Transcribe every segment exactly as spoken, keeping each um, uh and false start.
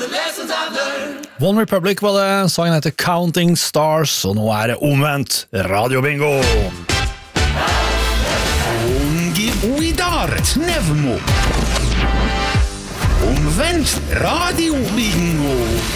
One Republic var det, sangen heter Counting Stars, og nå er det omvendt radiobingo. Ungi uidaret nevmo. Omvendt radiobingo.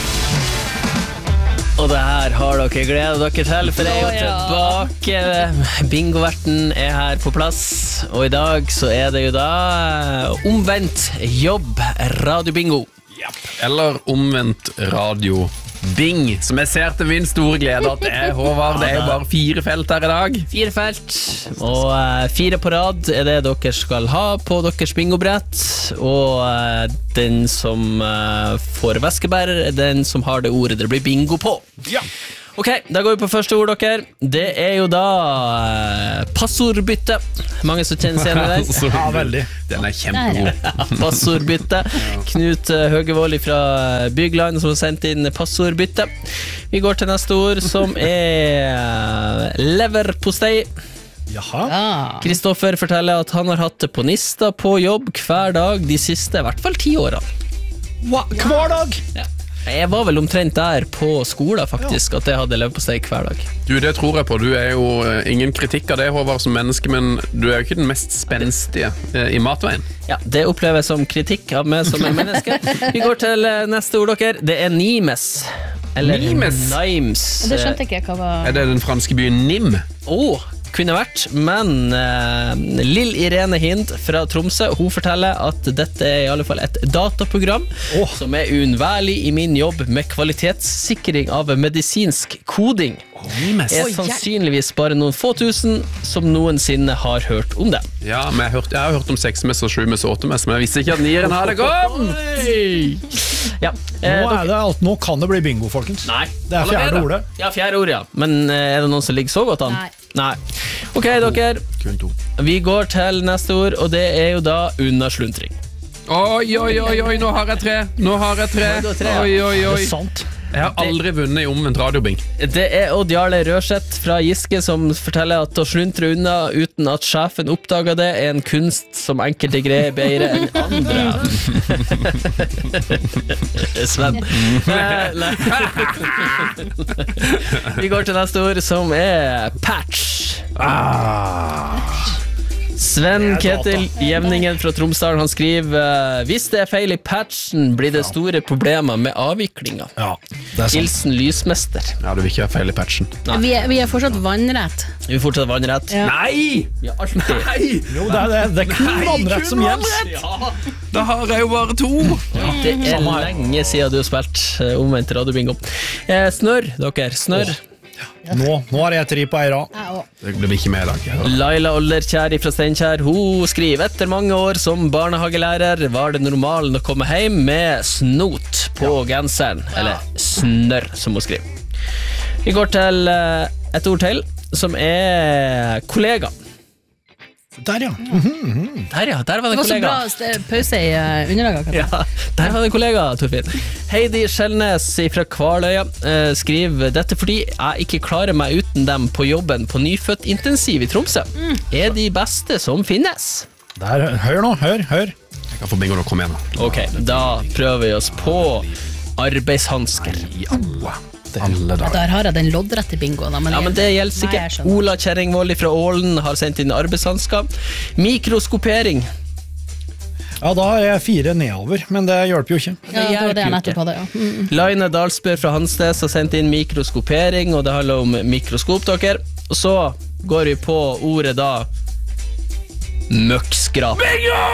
Og det her har dere gledet dere til, for jeg er jo tilbake. Bingoverten er her på plass, og i dag så er det jo da omvendt jobb radiobingo. Eller omvendt radio Bing, som jeg ser til min store glede at det er, Håvard. Det er jo bare fire felt her i dag. Fire felt, og uh, fire på rad er det dere skal ha på deres bingobrett. Og uh, den som uh, får veskebærer er den som har det ordet det blir bingo på. Ja. Ok, da går vi på første ord, dere. Det er jo da uh, passordbytte. Mange som kjenner seg igjen i den. Ja, veldig. Den er kjempegod. Ja, passordbytte. Knut Høgevold fra Bygland som har sendt inn passordbytte. Vi går til neste ord, som er leverpostei. Jaha. Kristoffer forteller at han har hatt det på nista på jobb hver dag de siste, i hvert fall ti årene. Hva? Hver dag? Ja. Jeg var vel omtrent der på skolen faktisk, at jeg hadde leverpostei hver dag. Du, det tror jeg på. Du er jo ingen kritikk av det, Håvard, som menneske, men du er jo ikke den mest spenstige i matveien. Ja, det opplever jeg som kritikk av meg som en menneske. Vi går til neste ord, dere. Det er Nimes. Eller Nimes? Nimes. Det skjønte ikke jeg hva var. Er det den franske byen Nim? Åh, kunne vært, men uh, Lill Irene Hind fra Tromsø, hun forteller at dette er i alle fall et dataprogram oh. som er unnværlig i min jobb med kvalitetssikring av medisinsk koding. Oh, er sannsynligvis bare noen få tusen som noensinne har hørt om det. Ja, men jeg har hørt, jeg har hørt om seks-mess og sju-mess og åtte-mess, men jeg visste ikke at nieren hadde kommet! Ja, eh, nå, er det alt, nå kan det bli bingo, folkens. Nei. Det er fjerde ordet. Ja, fjerde ord, ja. Men er det noen som ligger så godt an? Nei. Nei. Ok, dere. Kun to. Vi går til neste ord, og det er jo da unnasluntring. Oi, oi, oi, oi, nå har jeg tre. Nå har jeg tre. Nå har du tre, ja. Oi, oi, oi. Det er sant. Jeg har aldri vunnet i omvendt radiobing. Det er Odd Jarle Rørseth fra Giske som forteller at å sluntre unna uten at sjefen oppdager det er en kunst som enkelte greier bedre enn andre. Sven. Nei, vi går til neste ord, som er patch. Ah. Sven Ketil Jevningen fra Tromsdalen, han skriver: hvis det er feil i patchen, blir det store problemer med avviklinga. Ja, det er sant. Hilsen lysmester. Ja, du vil ikke ha feil i patchen. Vi er, vi er fortsatt vannrett. Vi fortsetter vannrett. Ja. Nei! Ja, alltid. Nei! Jo, det er, det, det er kun Nei, vannrett kun som gjelder. Ja. Da har jeg jo bare to. Det er lenge siden du har spilt uh, omvendt radiobingo. Eh, snørr, dere. Snørr. Nå, nå har jeg tri på eira. Ja, og Det blir ikke med i dag. Laila Olderkjær fra Steinkjær, hun skriver: etter mange år som barnehagelærer var det normalen å komme hjem med snot på genseren, eller snørr, som hun skriver. Vi går til uh, et ord til, som er kollega. Der, ja. Der, ja, der var det det var så kollega. bra st- pause i uh, underlaget. Ja, der var det kollega, Torfinn. Heidi Skjellnes fra Kvaløya eh, skriver: dette fordi jeg ikke klarer meg uten dem på jobben på nyfødt intensiv i Tromsø. Mm. Er de beste som finnes. Der, hør nå, hør, hør. Jeg kan få bingo nå, kom igjen. Ok, da prøver vi oss på arbeidshansker. Ja, alle dager. Der har jeg den loddrette bingoen. da, Ja, men det gjelder Nei, jeg ikke. skjønner. Ola Kjerringvold fra Ålen har sendt inn arbeidshansker. Mikroskopering. Ja, da er jeg fire nedover, men det hjelper jo ikke. Ja, det var det jeg nettopp hadde, ja. Mm. Laine Dalsbø fra Hanstes har sendt inn mikroskopering, og det handler om mikroskop, dere. Og så går vi på ordet da møkkskrap. Bingo!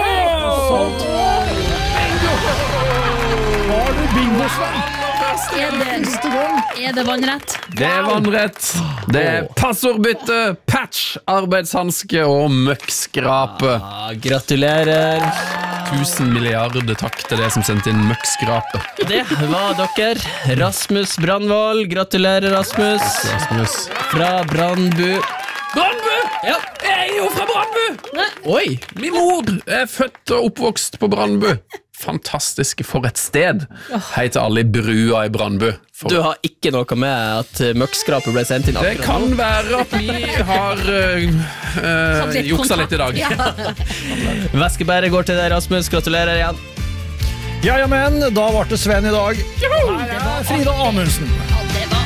Har du bingo, Sven? Er det, er det vannrett? Det er vannrett. Det er passordbytte, patch, arbeidshanske og møkkskrape. Ja, gratulerer. Tusen milliarder takk til det som sendte inn møkkskrape. Det var dere. Rasmus Brandvold. Gratulerer, Rasmus. Rasmus. Fra Brandbu. Brandbu! Ja. Jeg er jo fra Brandbu! Oi. Min mor er født og oppvokst på Brandbu. Fantastiske for et sted. Hei til alle i brua i Brandbu. For Du har ikke noe med at møkkskrapet ble sendt inn det akkurat kan nå? være at vi har uh, uh, juksa litt i dag. Ja. Veskebæret går til deg, Rasmus. Gratulerer igjen. Ja, ja, men da ble det Sven i dag. Her er Frida Amundsen.